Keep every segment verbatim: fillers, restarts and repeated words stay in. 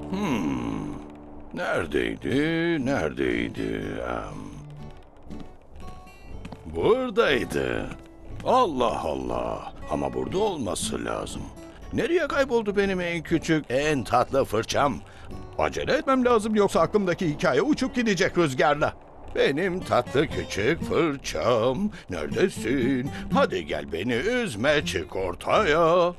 Hmm. Neredeydi? Neredeydi? Em, Buradaydı. Allah Allah. Ama burada olması lazım. Nereye kayboldu benim en küçük, en tatlı fırçam? Acele etmem lazım yoksa aklımdaki hikaye uçup gidecek rüzgarla. Benim tatlı küçük fırçam, neredesin? Hadi gel beni üzme, çık ortaya.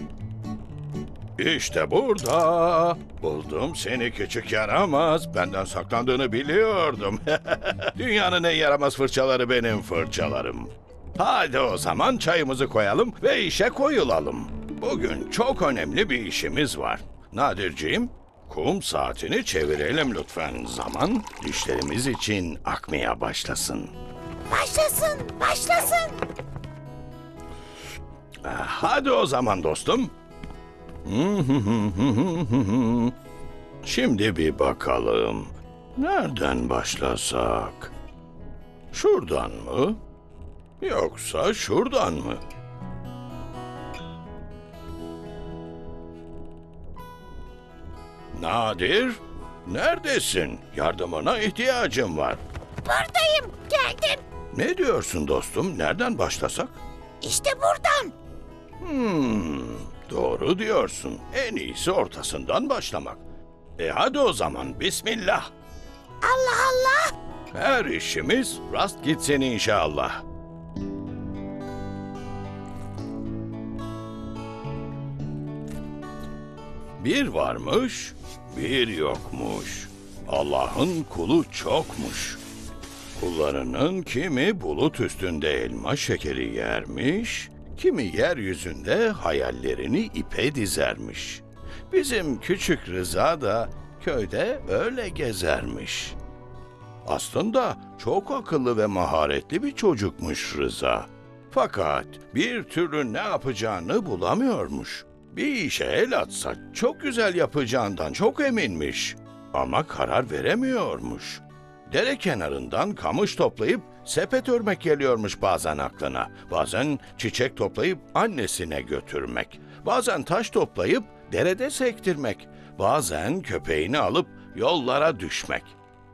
İşte burada. Buldum seni küçük yaramaz. Benden saklandığını biliyordum. Dünyanın en yaramaz fırçaları benim fırçalarım. Hadi o zaman çayımızı koyalım ve işe koyulalım. Bugün çok önemli bir işimiz var. Nadirciğim, kum saatini çevirelim lütfen. Zaman dişlerimiz için akmaya başlasın. Başlasın, başlasın. Ah, Hadi o zaman dostum. Şimdi bir bakalım. Nereden başlasak? Şuradan mı? Yoksa şuradan mı? Nadir, neredesin? Yardımına ihtiyacım var. Buradayım, geldim. Ne diyorsun dostum? Nereden başlasak? İşte buradan. Hmm, doğru diyorsun. En iyisi ortasından başlamak. E hadi o zaman bismillah. Allah Allah. Her işimiz rast gitsin inşallah. Bir varmış, bir yokmuş. Allah'ın kulu çokmuş. Kullarının kimi bulut üstünde elma şekeri yermiş, kimi yeryüzünde hayallerini ipe dizermiş. Bizim küçük Rıza da köyde öyle gezermiş. Aslında çok akıllı ve maharetli bir çocukmuş Rıza. Fakat bir türlü ne yapacağını bulamıyormuş. Bir işe el atsa çok güzel yapacağından çok eminmiş. Ama karar veremiyormuş. Dere kenarından kamış toplayıp sepet örmek geliyormuş bazen aklına. Bazen çiçek toplayıp annesine götürmek. Bazen taş toplayıp derede sektirmek. Bazen köpeğini alıp yollara düşmek.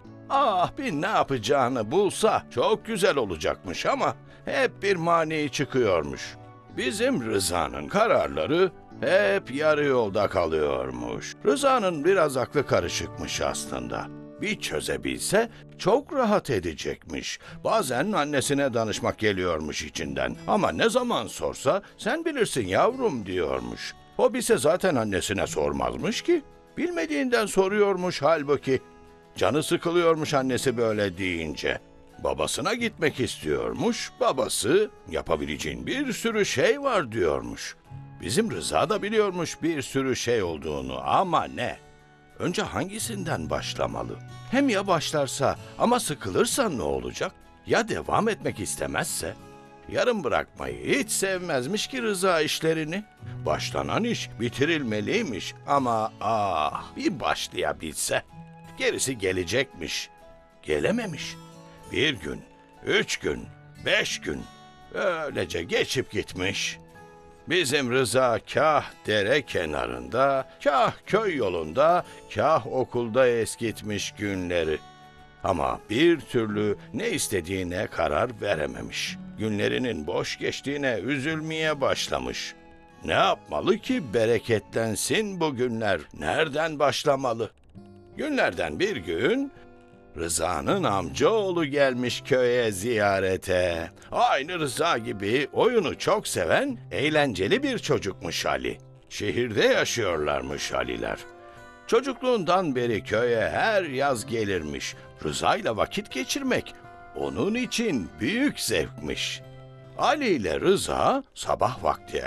Ah bir ne yapacağını bulsa çok güzel olacakmış ama hep bir mani çıkıyormuş. Bizim Rıza'nın kararları hep yarı yolda kalıyormuş. Rıza'nın biraz aklı karışıkmış aslında. Bir çözebilse çok rahat edecekmiş. Bazen annesine danışmak geliyormuş içinden. Ama ne zaman sorsa sen bilirsin yavrum diyormuş. O bilse zaten annesine sormazmış ki. Bilmediğinden soruyormuş halbuki. Canı sıkılıyormuş annesi böyle deyince. Babasına gitmek istiyormuş. Babası yapabileceğin bir sürü şey var diyormuş. Bizim Rıza da biliyormuş bir sürü şey olduğunu ama ne? Önce hangisinden başlamalı? Hem ya başlarsa ama sıkılırsa ne olacak? Ya devam etmek istemezse? Yarım bırakmayı hiç sevmezmiş ki Rıza işlerini. Başlanan iş bitirilmeliymiş ama ah bir başlayabilse. Gerisi gelecekmiş. Gelememiş. Bir gün, üç gün, beş gün öylece geçip gitmiş. Bizim Rıza kah dere kenarında, kah köy yolunda, kah okulda eskitmiş günleri. Ama bir türlü ne istediğine karar verememiş. Günlerinin boş geçtiğine üzülmeye başlamış. Ne yapmalı ki bereketlensin bu günler? Nereden başlamalı? Günlerden bir gün Rıza'nın amcaoğlu gelmiş köye ziyarete. Aynı Rıza gibi oyunu çok seven, eğlenceli bir çocukmuş Ali. Şehirde yaşıyorlarmış Aliler. Çocukluğundan beri köye her yaz gelirmiş. Rıza'yla vakit geçirmek onun için büyük zevkmiş. Ali ile Rıza sabah vakti